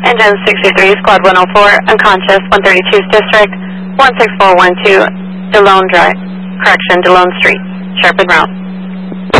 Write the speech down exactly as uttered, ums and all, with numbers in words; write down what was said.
Engine sixty-three, Squad one oh four, unconscious, one thirty-two's District, one six four one two, DeLone Drive, correction, DeLone Street, sharp and round.